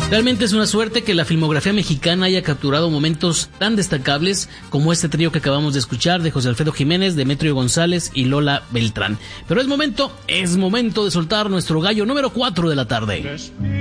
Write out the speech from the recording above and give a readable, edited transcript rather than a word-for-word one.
Realmente es una suerte que la filmografía mexicana haya capturado momentos tan destacables como este trío que acabamos de escuchar de José Alfredo Jiménez, Demetrio González y Lola Beltrán. Pero es momento de soltar nuestro gallo número 4 de la tarde.